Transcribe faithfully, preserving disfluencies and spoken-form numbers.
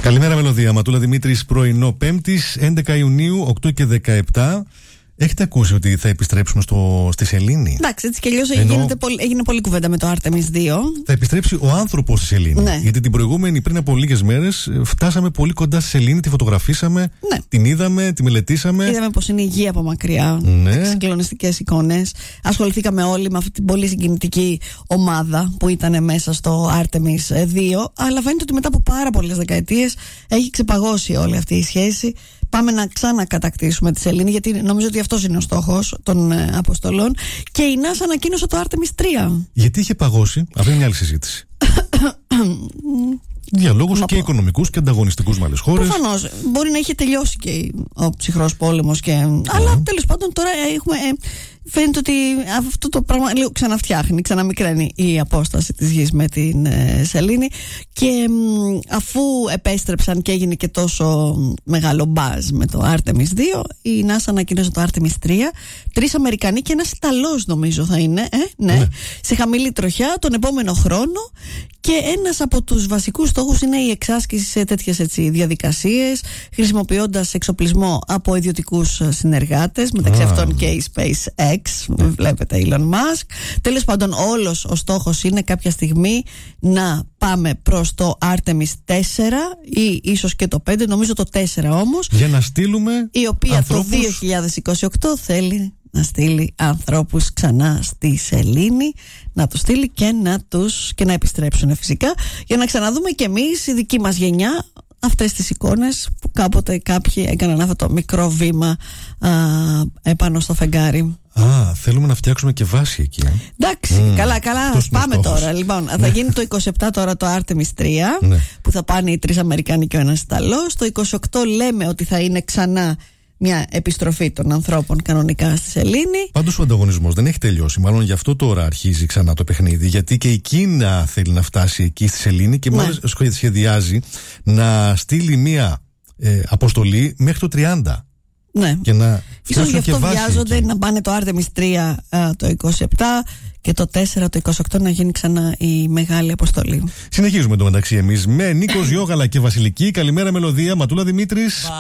Καλημέρα, Μελωδία. Ματούλα Δημήτρης, πρωινό Πέμπτης, έντεκα Ιουνίου, οκτώ και δεκαεπτά. Έχετε ακούσει ότι θα επιστρέψουμε στο, στη Σελήνη? Εντάξει, έτσι κι αλλιώς Ενώ... έγινε πολύ κουβέντα με το Άρτεμις δύο. Θα επιστρέψει ο άνθρωπος στη Σελήνη. Ναι. Γιατί την προηγούμενη, πριν από λίγες μέρες, φτάσαμε πολύ κοντά στη Σελήνη, τη φωτογραφίσαμε, ναι. την είδαμε, τη μελετήσαμε. Είδαμε πως είναι η γη από μακριά. Ναι. Συγκλονιστικές εικόνες. Ασχοληθήκαμε όλοι με αυτή την πολύ συγκινητική ομάδα που ήταν μέσα στο Άρτεμις δύο. Αλλά φαίνεται ότι μετά από πάρα πολλές δεκαετίες έχει ξεπαγώσει όλη αυτή η σχέση. Πάμε να ξανακατακτήσουμε τη Σελήνη, γιατί νομίζω ότι αυτός είναι ο στόχος των ε, αποστολών. Και η ΝΑΣΑ ανακοίνωσε το Άρτεμις τρία. Γιατί είχε παγώσει? Αυτή είναι μια άλλη συζήτηση. Για λόγους και οικονομικούς και ανταγωνιστικούς με άλλες χώρες. Προφανώς. Μπορεί να είχε τελειώσει και ο ψυχρός πόλεμος. Και... Mm. Αλλά τέλος πάντων τώρα έχουμε. Ε, φαίνεται ότι αυτό το πράγμα λίγο ξαναφτιάχνει, ξαναμικραίνει η απόσταση της γης με την ε, Σελήνη. Και μ, αφού επέστρεψαν και έγινε και τόσο μεγάλο μπάζ με το Άρτεμις δύο, η ΝΑΣΑ ανακοίνωσε το Άρτεμις τρία. Τρεις Αμερικανοί και ένας Ιταλός νομίζω θα είναι, ε, ναι, ναι. σε χαμηλή τροχιά τον επόμενο χρόνο. Και ένας από τους βασικούς στόχους είναι η εξάσκηση σε τέτοιες έτσι, διαδικασίες, χρησιμοποιώντας εξοπλισμό από ιδιωτικούς συνεργάτες, μεταξύ ah. αυτών και η SpaceX, βλέπετε Elon Musk. Τέλος πάντων, όλος ο στόχος είναι κάποια στιγμή να πάμε προς το Άρτεμις τέσσερα ή ίσως και το πέντε, νομίζω το τέσσερα όμως. Για να στείλουμε η οποία ανθρώπους... το δύο χιλιάδες είκοσι οκτώ θέλει να στείλει ανθρώπους ξανά στη Σελήνη, να τους στείλει και να τους και να επιστρέψουν φυσικά, για να ξαναδούμε κι εμείς η δική μας γενιά αυτές τις εικόνες που κάποτε κάποιοι έκαναν αυτό το μικρό βήμα α, επάνω στο φεγγάρι. Α, θέλουμε να φτιάξουμε και βάση εκεί. Ε. Εντάξει, mm. καλά, καλά. Αυτός πάμε τώρα. Λοιπόν, θα γίνει το είκοσι επτά τώρα το Άρτεμις τρία, ναι. που θα πάνε οι τρεις Αμερικάνοι και ο ένας Ιταλός. Το είκοσι οκτώ λέμε ότι θα είναι ξανά μια επιστροφή των ανθρώπων κανονικά στη Σελήνη. Πάντως ο ανταγωνισμός δεν έχει τελειώσει. Μάλλον γι' αυτό τώρα αρχίζει ξανά το παιχνίδι. Γιατί και η Κίνα θέλει να φτάσει εκεί στη Σελήνη και μάλιστα ναι. σχεδιάζει να στείλει μια ε, αποστολή μέχρι το τριάντα. Ναι. Και να ίσως γι' αυτό βιάζονται εκεί. Να πάνε το Άρτεμις τρία α, το είκοσι επτά και το τέσσερα το είκοσι οκτώ να γίνει ξανά η μεγάλη αποστολή. Συνεχίζουμε το μεταξύ εμείς με Νίκος Γιώγαλα και Βασιλική. Καλημέρα, Μελωδία. Ματούλα Δημήτρης.